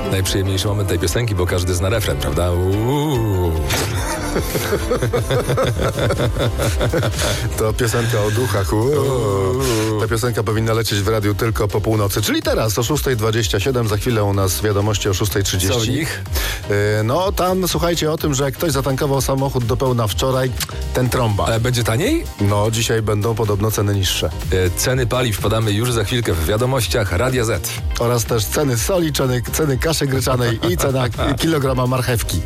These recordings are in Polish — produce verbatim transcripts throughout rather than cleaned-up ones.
najprzyjemniejszy moment tej piosenki, bo każdy zna refren, prawda? Uuu. To piosenka o duchach. Uuu. Ta piosenka powinna lecieć w radiu tylko po północy, czyli teraz o szósta dwadzieścia siedem, za chwilę u nas wiadomości o szósta trzydzieści. Co w nich? No tam słuchajcie o tym, że jak ktoś zatankował samochód do pełna wczoraj, ten trąba. Ale będzie taniej? No dzisiaj będą podobno ceny niższe. Ceny paliw podamy już za chwilkę w wiadomościach Radia Z. Oraz też ceny soli, ceny, ceny kaszy gryczanej i cena kilograma marchewki.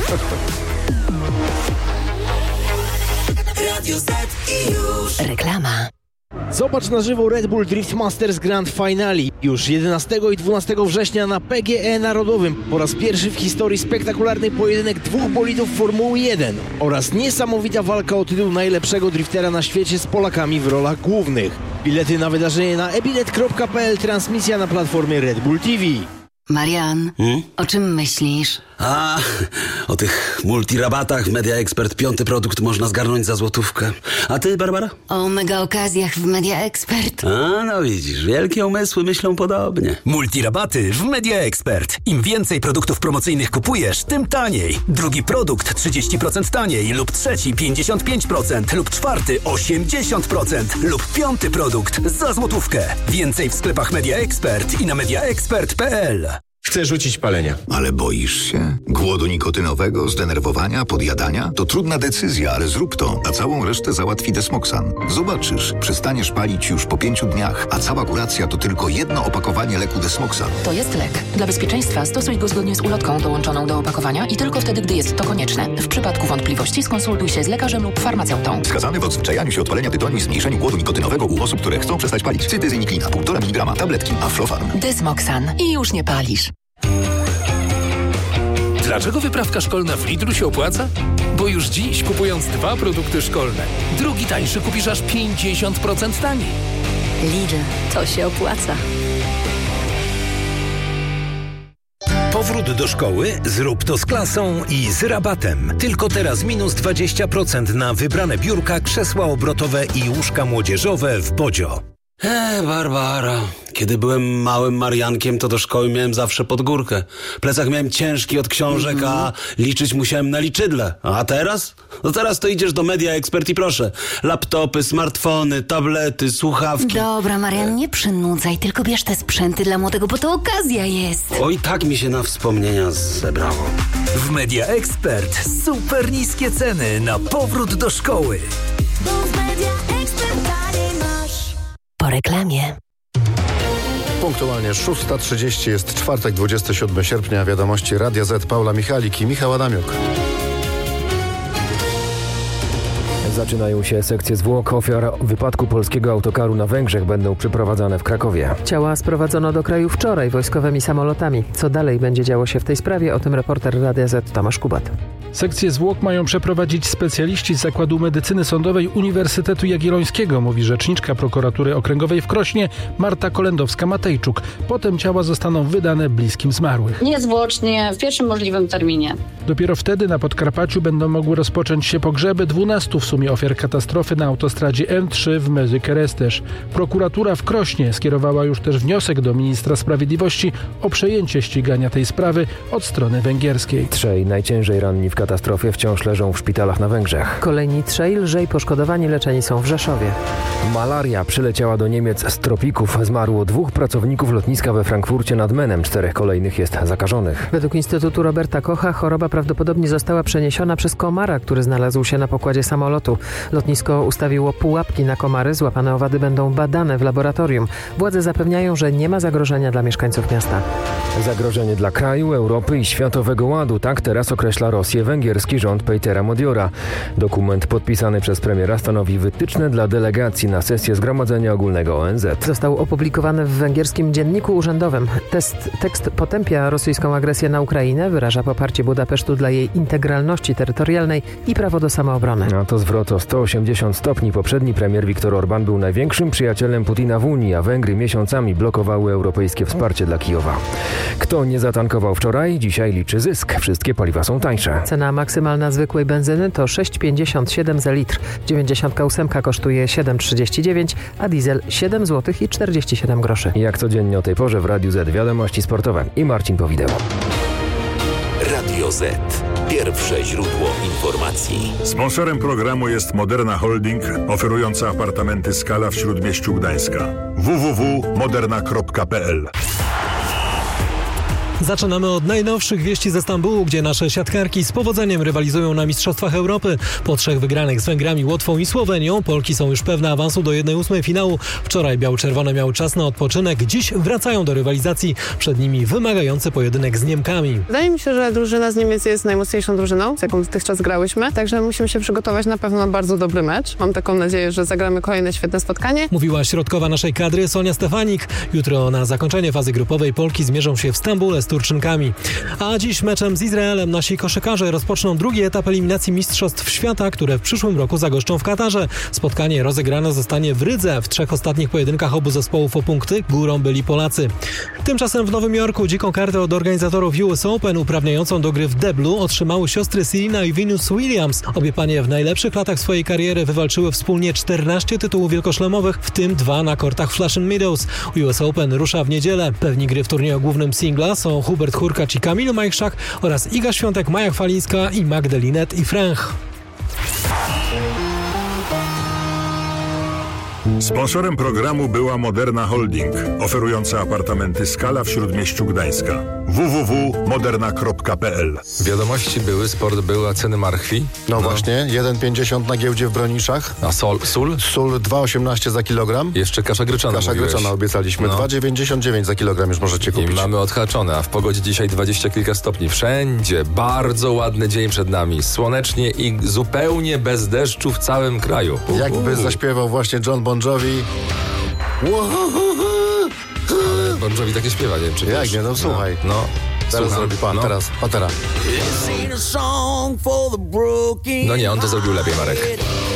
Radio Z i już. Reklama. Zobacz na żywo Red Bull Drift Masters Grand Finale. Już jedenastego i dwunastego września na P G E Narodowym. Po raz pierwszy w historii spektakularny pojedynek dwóch bolidów Formuły jeden oraz niesamowita walka o tytuł najlepszego driftera na świecie z Polakami w rolach głównych. Bilety na wydarzenie na e bilet kropka p l, transmisja na platformie Red Bull T V. Marian, hmm? O czym myślisz? A, o tych multirabatach w Media Expert. Piąty produkt można zgarnąć za złotówkę. A ty, Barbara? O mega okazjach w Media Expert. A, no widzisz, wielkie umysły myślą podobnie. Multirabaty w Media Expert. Im więcej produktów promocyjnych kupujesz, tym taniej. Drugi produkt trzydzieści procent taniej, lub trzeci pięćdziesiąt pięć procent, lub czwarty osiemdziesiąt procent, lub piąty produkt za złotówkę. Więcej w sklepach Media Expert i na media expert kropka p l. Chcę rzucić palenia. Ale boisz się? Głodu nikotynowego, zdenerwowania, podjadania? To trudna decyzja, ale zrób to, a całą resztę załatwi Desmoxan. Zobaczysz, przestaniesz palić już po pięciu dniach, a cała kuracja to tylko jedno opakowanie leku Desmoxan. To jest lek. Dla bezpieczeństwa stosuj go zgodnie z ulotką dołączoną do opakowania i tylko wtedy, gdy jest to konieczne. W przypadku wątpliwości skonsultuj się z lekarzem lub farmaceutą. Wskazany w odzwyczajaniu się od palenia tytoniu i zmniejszeniu głodu nikotynowego u osób, które chcą przestać palić. Cytyzyniklina, półtora miligrama, tabletki, Aflofarm. Desmoxan. I już nie palisz. Dlaczego wyprawka szkolna w Lidlu się opłaca? Bo już dziś, kupując dwa produkty szkolne, drugi tańszy kupisz aż pięćdziesiąt procent taniej. Lidl, to się opłaca. Powrót do szkoły? Zrób to z klasą i z rabatem. Tylko teraz minus dwadzieścia procent na wybrane biurka, krzesła obrotowe i łóżka młodzieżowe w Bodzio. Eee, Barbara, kiedy byłem małym Mariankiem, to do szkoły miałem zawsze pod górkę. Plecak miałem ciężki od książek, mm-hmm. a liczyć musiałem na liczydle. A teraz? No teraz to idziesz do Media Expert i proszę. Laptopy, smartfony, tablety, słuchawki. Dobra, Marian, nie przynudzaj, tylko bierz te sprzęty dla młodego, bo to okazja jest. Oj, tak mi się na wspomnienia zebrało. W Media Expert super niskie ceny na powrót do szkoły. Bo w Media Expert po reklamie. Punktualnie szósta trzydzieści, jest czwartek, dwudziestego siódmego sierpnia. Wiadomości Radia Z, Paula Michalik i Michał Adamiuk. Zaczynają się sekcje zwłok ofiar wypadku polskiego autokaru na Węgrzech. Będą przeprowadzane w Krakowie. Ciała sprowadzono do kraju wczoraj wojskowymi samolotami. Co dalej będzie działo się w tej sprawie? O tym reporter Radia Z Tomasz Kubat. Sekcje zwłok mają przeprowadzić specjaliści z Zakładu Medycyny Sądowej Uniwersytetu Jagiellońskiego, mówi rzeczniczka prokuratury okręgowej w Krośnie Marta Kolendowska-Matejczuk. Potem ciała zostaną wydane bliskim zmarłych. Niezwłocznie, w pierwszym możliwym terminie. Dopiero wtedy na Podkarpaciu będą mogły rozpocząć się pogrzeby dwunastu w sumie ofiar katastrofy na autostradzie M trzy w Mezy-Keresztes. Prokuratura w Krośnie skierowała już też wniosek do ministra sprawiedliwości o przejęcie ścigania tej sprawy od strony węgierskiej. Trzej najciężej ranni w katastrofie wciąż leżą w szpitalach na Węgrzech. Kolejni trzej lżej poszkodowani leczeni są w Rzeszowie. Malaria przyleciała do Niemiec z tropików. Zmarło dwóch pracowników lotniska we Frankfurcie nad Menem. Czterech kolejnych jest zakażonych. Według Instytutu Roberta Kocha choroba prawdopodobnie została przeniesiona przez komara, który znalazł się na pokładzie samolotu. Lotnisko ustawiło pułapki na komary. Złapane owady będą badane w laboratorium. Władze zapewniają, że nie ma zagrożenia dla mieszkańców miasta. Zagrożenie dla kraju, Europy i światowego ładu. Tak teraz określa Rosję węgierski rząd Petera Modiora. Dokument podpisany przez premiera stanowi wytyczne dla delegacji na sesję Zgromadzenia Ogólnego O N Z. Został opublikowany w węgierskim dzienniku urzędowym. Test, tekst potępia rosyjską agresję na Ukrainę, wyraża poparcie Budapesztu dla jej integralności terytorialnej i prawo do samoobrony. A to zwrot o sto osiemdziesiąt stopni. Poprzedni premier Viktor Orban był największym przyjacielem Putina w Unii, a Węgry miesiącami blokowały europejskie wsparcie dla Kijowa. Kto nie zatankował wczoraj, dzisiaj liczy zysk. Wszystkie paliwa są tańsze. Cena Cena maksymalna zwykłej benzyny to sześć pięćdziesiąt siedem za litr. dziewięćdziesiąt osiem kosztuje siedem trzydzieści dziewięć, a diesel siedem złotych i czterdzieści siedem groszy. Jak codziennie o tej porze w Radiu Z wiadomości sportowe i Marcin Powideł. Radio Z. Pierwsze źródło informacji. Sponsorem programu jest Moderna Holding, oferująca apartamenty Skala w Śródmieściu Gdańska. w w w kropka moderna kropka p l. Zaczynamy od najnowszych wieści ze Stambułu, gdzie nasze siatkarki z powodzeniem rywalizują na Mistrzostwach Europy. Po trzech wygranych z Węgrami, Łotwą i Słowenią Polki są już pewne awansu do jednej ósmej finału. Wczoraj biało-czerwone miały czas na odpoczynek, dziś wracają do rywalizacji. Przed nimi wymagający pojedynek z Niemkami. Wydaje mi się, że drużyna z Niemiec jest najmocniejszą drużyną, z jaką dotychczas grałyśmy, także musimy się przygotować na pewno na bardzo dobry mecz. Mam taką nadzieję, że zagramy kolejne świetne spotkanie. Mówiła środkowa naszej kadry Sonia Stefanik. Jutro na zakończenie fazy grupowej Polki zmierzą się w Stambule z Turczynkami. A dziś meczem z Izraelem nasi koszykarze rozpoczną drugi etap eliminacji Mistrzostw Świata, które w przyszłym roku zagoszczą w Katarze. Spotkanie rozegrane zostanie w Rydze. W trzech ostatnich pojedynkach obu zespołów o punkty górą byli Polacy. Tymczasem w Nowym Jorku dziką kartę od organizatorów U S Open uprawniającą do gry w deblu otrzymały siostry Serena i Venus Williams. Obie panie w najlepszych latach swojej kariery wywalczyły wspólnie czternaście tytułów wielkoszlemowych, w tym dwa na kortach Flushing Meadows. U S Open rusza w niedzielę. Pewni gry w turnieju głównym singla są Hubert Hurkacz i Kamilu Majchrzak oraz Iga Świątek, Maja Chwalińska i Magdalinet i Fręch. Sponsorem programu była Moderna Holding, oferująca apartamenty Skala w Śródmieściu Gdańska. w w w kropka moderna kropka p l. Wiadomości były, sport był, a ceny marchwi? No, no. właśnie, jeden pięćdziesiąt na giełdzie w Broniszach. A sol, sól? Sól dwa osiemnaście za kilogram. Jeszcze kasza gryczana Kasza mówiłeś. gryczana obiecaliśmy. No. dwa dziewięćdziesiąt dziewięć za kilogram już możecie kupić. I mamy odhaczone, a w pogodzie dzisiaj dwadzieścia kilka stopni. Wszędzie bardzo ładny dzień przed nami. Słonecznie i zupełnie bez deszczu w całym kraju. Uh, Jakby uh. zaśpiewał właśnie John Bon Jovi. Ale Bon Jovi takie śpiewa, nie wiem czy Jak wiesz. nie, no słuchaj. No, no. Teraz Słucham. zrobi pan, no. teraz, patera. No nie, on to zrobił lepiej, Marek.